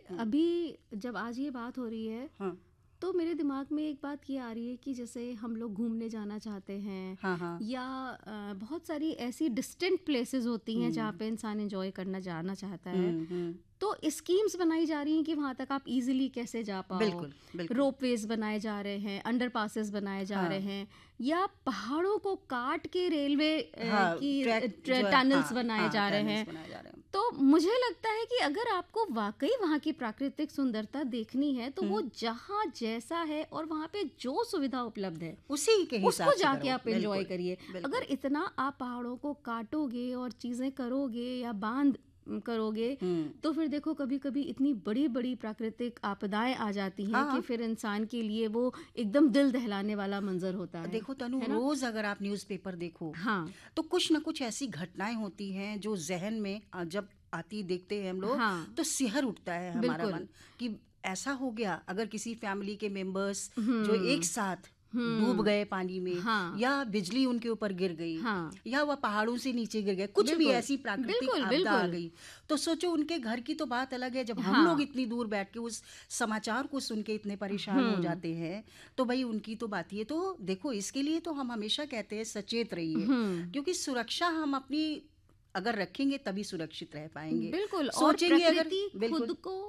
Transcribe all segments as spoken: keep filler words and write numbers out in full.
अभी जब आज ये बात हो रही है, हाँ तो मेरे दिमाग में एक बात ये आ रही है कि जैसे हम लोग घूमने जाना चाहते हैं, हाँ हाँ या अ, बहुत सारी ऐसी डिस्टेंट प्लेसेस होती हैं जहाँ पे इंसान एंजॉय करना जाना चाहता है, हम्म हम्म तो स्कीम्स बनाई जा रही हैं कि वहाँ तक आप इजीली कैसे जा पाओ। बिल्कुल बिल्कुल रोपवेज बनाए जा रहे हैं, अंडर पासेस बनाए जा हाँ रहे हैं, या पहाड़ों को काट के रेलवे अ, हाँ की ट्रैक जो है, टनल्स हाँ बनाए हाँ जा रहे टनल्स हैं। बनाए जा रहे हैं। तो मुझे लगता है कि अगर आपको वाकई वहाँ की प्राकृतिक सुंदरता देखनी है, तो वो जहाँ जैसा है और वहाँ पे जो सुविधा उपलब्ध है उसी के हिसाब उसको से जाके करो। आप एंजॉय बिल्कुल, करिए। बिल्कुल। अगर इतना आप पहाड़ों को काटोगे और चीजें करोगे या बांध करोगे, हम्म तो फिर देखो कभी कभी इतनी बड़ी बड़ी प्राकृतिक आपदाएं आ जाती हैं हाँ कि फिर इंसान के लिए वो एकदम दिल दहलाने वाला मंजर होता है। देखो तनु, है ना? रोज अगर आप न्यूज़पेपर देखो हाँ तो कुछ ना कुछ ऐसी घटनाएं होती हैं जो जहन में अ, जब आती देखते हैं हम लोग हाँ तो सिहर उठता है हमारा बिल्कुल। मन कि ऐसा हो गया। अगर किसी फैमिली के मेंबर्स जो एक हम्म साथ हम्म डूब गए पानी में, हाँ या बिजली उनके ऊपर गिर गई, हाँ या वह पहाड़ों से नीचे गिर गए, कुछ भी बिल्कुल ऐसी प्राकृतिक बिल्कुल आपदा आ बिल्कुल। गई, तो सोचो उनके घर की तो बात अलग है। जब हम लोग हाँ इतनी दूर बैठ के उस समाचार को सुन के इतने परेशान हो हम्म जाते हैं, तो भाई उनकी तो बात ही है। तो देखो, इसके लिए तो हम हमेशा कहते हैं सचेत रहिए, हम्म क्योंकि सुरक्षा हम अपनी अगर रखेंगे तभी सुरक्षित रह पाएंगे। बिल्कुल। और सोचेंगे अगर, प्रकृति बिल्कुल खुद को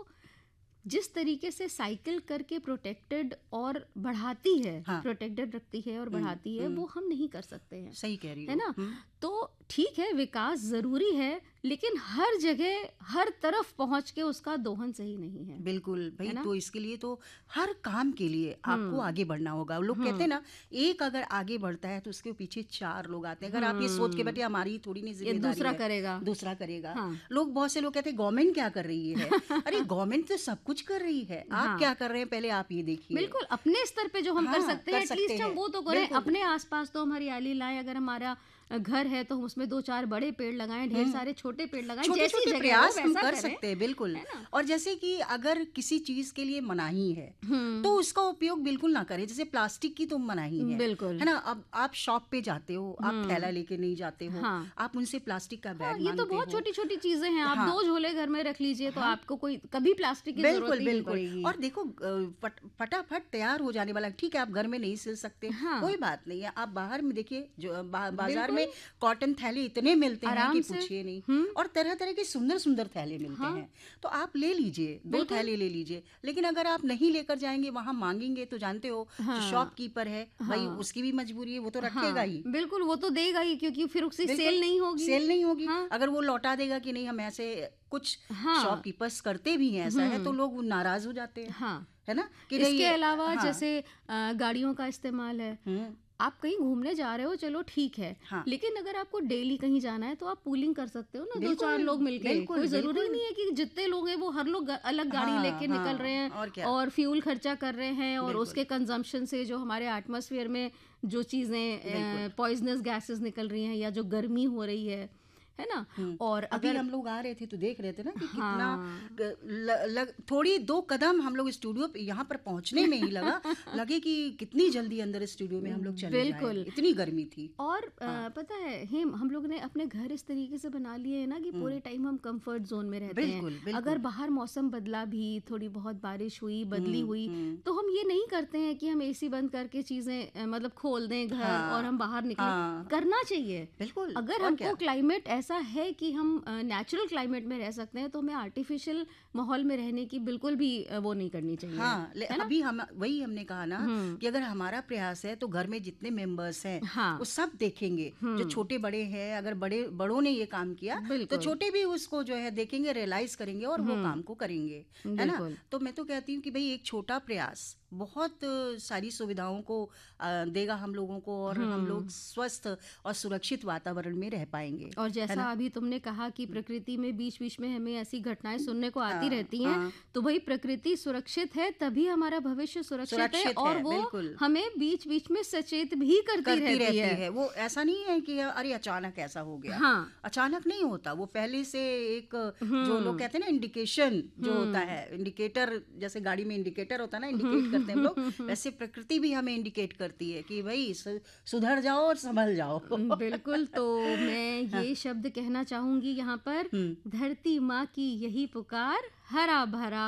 जिस तरीके से साइकिल करके प्रोटेक्टेड और बढ़ाती है, हाँ प्रोटेक्टेड रखती है और हम्म बढ़ाती है, हम्म वो हम नहीं कर सकते हैं। सही कह रही है हो। ना? हम्म तो ठीक है, विकास जरूरी है, लेकिन हर जगह हर तरफ पहुंच के उसका दोहन सही नहीं है। बिल्कुल भाई। है ना? तो इसके लिए तो हर काम के लिए आपको हम्म आगे बढ़ना होगा। लोग कहते हम्म हैं ना, एक अगर आगे बढ़ता है तो उसके पीछे चार लोग आते हैं। अगर आप ये सोच के हम्म बैठे हमारी थोड़ी नहीं ये जिम्मेदारी दूसरा है, करेगा। दूसरा करेगा। हाँ लोग, बहुत से लोग कहते हैं गवर्नमेंट क्या कर रही है। अरे गवर्नमेंट तो सब कुछ कर रही है, आप हाँ क्या कर रहे हैं पहले आप ये देखिए। बिल्कुल। अपने स्तर पे जो हम कर हाँ सकते हैं कर सकते एटलीस्ट हम हैं, वो तो करें। बिल्कुल। अपने आसपास तो हम हरियाली लाएं। अगर हमारा घर है तो हम उसमें दो चार बड़े पेड़ लगाएं, ढेर हम्म सारे छोटे पेड़ लगाएं, छोटे जैसी छोटे जगह हो प्रयास हम वैसा कर करें। सकते हैं, बिल्कुल। है ना? और जैसे कि अगर किसी चीज के लिए मनाही है तो हम्म उसका उपयोग बिल्कुल ना करें। जैसे प्लास्टिक की तो मनाही है बिल्कुल। है ना। अब आप शॉप पे जाते हो, आप हम्म थैला लेके नहीं जाते हो, हाँ आप उनसे प्लास्टिक का हाँ, बैग ये तो मांगते बहुत हो। छोटी छोटी चीजें हैं। आप हाँ दो झोले घर में रख लीजिए तो हाँ आपको कोई कभी प्लास्टिक की जरूरत बिल्कुल ही नहीं बिल्कुल। पड़ेगी। और देखो अ, फट, फटाफट तैयार हो जाने वाला। ठीक है, आप घर में नहीं सिल सकते, हाँ कोई बात नहीं है। आप बाहर में देखिए, जो बा, बाजार बिल्कुल में कॉटन थैले इतने मिलते हैं आराम कि से। पूछिए नहीं। हम्म और तरह तरह के सुंदर सुंदर थैले मिलते हाँ हैं, तो आप ले लीजिए, दो बिल्कुल। थैले ले लीजिए। लेकिन अगर आप नहीं लेकर जाएंगे, वहां मांगेंगे, तो जानते हो जो हाँ शॉपकीपर है भाई, हाँ उसकी भी मजबूरी है, वो तो रखेगा हाँ ही। बिल्कुल, वो तो देगा ही, क्योंकि फिर उसकी बिल्कुल सेल नहीं होगी। सेल नहीं होगी। हाँ अगर वो लौटा देगा कि नहीं, हम ऐसे कुछ हाँ शॉपकीपर्स करते भी हैं ऐसा है, तो हम्म लोग नाराज हो जाते हैं, हाँ। है ना कि इसके नहीं। अलावा हाँ जैसे अ, गाड़ियों का इस्तेमाल है। हम्म आप कहीं घूमने जा रहे हो, चलो ठीक है, हाँ लेकिन अगर आपको डेली कहीं जाना है तो आप पूलिंग कर सकते हो ना, दो चार बिल्कुल लोग मिलके। बिल्कुल कोई जरूरी बिल्कुल। नहीं है कि जितने लोग हैं वो हर लोग ग- अलग गाड़ी हाँ लेके निकल रहे हाँ हैं और क्या। और फ्यूल खर्चा कर रहे हैं, और बिल्कुल उसके कंजम्पशन से जो हमारे एटमॉस्फेयर में जो बिल्कुल। चीजें पॉइजनस गैसेस निकल रही हैं, या जो गर्मी हो रही है है ना। हम्म और अभी अगर हम लोग आ रहे थे तो देख रहे थे ना कि कितना हाँ ग- ल, लग, थोड़ी दो कदम हम लोग स्टूडियो पे यहाँ पर पहुंचने में ही लगा लगे कि कितनी जल्दी अंदर स्टूडियो में हम लोग चले जाएं, बिल्कुल। इतनी गर्मी थी। और अ, हाँ पता है हेम, हम लोग ने अपने घर इस तरीके से बना लिए हैं ना कि हम्म पूरे टाइम हम कंफर्ट जोन में रहते हैं। बिल्कुल अगर बिल्कुल। बाहर मौसम बदला भी, थोड़ी बहुत बारिश हुई, बदली हम्म हुई, हम्म तो हम ये नहीं करते हैं कि हम एसी बंद करके चीजें अ, मतलब खोल दें घर और हाँ हम बाहर निकलें। हाँ करना चाहिए। बिल्कुल। अगर और हमको क्या। क्लाइमेट ऐसा है कि हम नेचुरल क्लाइमेट में रह सकते हैं, तो हमें आर्टिफिशियल माहौल में रहने की बिल्कुल भी अ, वो नहीं करनी चाहिए। हाँ ले, है ना? अभी हम वही हमने कहा ना हम्म कि अगर हमारा प्रयास है तो घर में जितने मेंबर्स हैं हाँ वो सब देखेंगे। जो हम्म छोटे बड़े हैं, अगर बड़े बड़ों ने ये काम किया तो बिल्कुल छोटे भी उसको जो है देखेंगे, रियलाइज करेंगे और वो हम्म काम को करेंगे, है ना। बिल्कुल तो मैं तो कहती हूँ कि भाई एक छोटा प्रयास बहुत अ, सारी सुविधाओं को अ, देगा हम लोगों को, और हम लोग हम्म स्वस्थ और सुरक्षित वातावरण में रह पाएंगे, और है जैसा ना। अभी तुमने कहा कि प्रकृति में बीच बीच में हमें ऐसी घटनाएं सुनने को आती हाँ रहती हैं, हाँ तो भाई प्रकृति सुरक्षित है तभी हमारा भविष्य सुरक्षित है, सुरक्षित और है वो बिल्कुल। हमें बीच बीच में सचेत भी करती करती रहती रहती है। है। वो ऐसा नहीं है कि अरे अचानक ऐसा हो गया, हाँ अचानक नहीं होता। वो पहले से एक, जो लोग हम्म कहते हैं ना इंडिकेशन जो होता हम्म है, इंडिकेटर, जैसे गाड़ी में इंडिकेटर होता है ना, इंडिकेट करते हैं हम लोग, वैसे प्रकृति भी हमें इंडिकेट करती है कि भाई सु- सुधर जाओ और संभल जाओ। बिल्कुल। तो मैं हाँ, ये शब्द कहना चाहूंगी यहाँ पर, हम्म धरती माँ की यही पुकार, हरा भरा